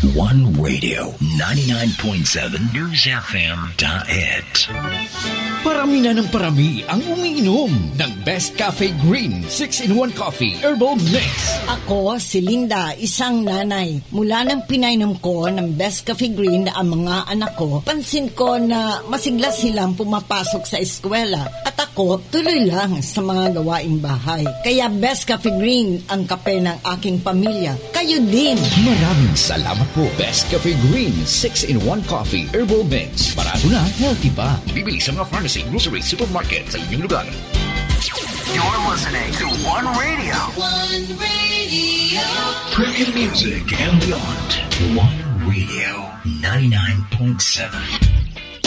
One Radio, 99.7 News FM.it. Parami na ng parami ang umiinom ng Best Cafe Green 6-in-1 Coffee Herbal Mix. Ako, si Linda, isang nanay. Mula nang pinainom ko ng Best Cafe Green ang mga anak ko, pansin ko na masigla silang pumapasok sa eskwela at ako tuloy lang sa mga gawaing bahay. Kaya Best Cafe Green ang kape ng aking pamilya. Kayo din. Maraming salamat po. Best Cafe Green 6-in-1 Coffee Herbal Mix. Parado na, healthy pa. Bibili sa mga pharmacy, grocery, supermarket sa inyong lugar. You're listening to One Radio. One Radio. Premium music and beyond. One Radio, 99.7.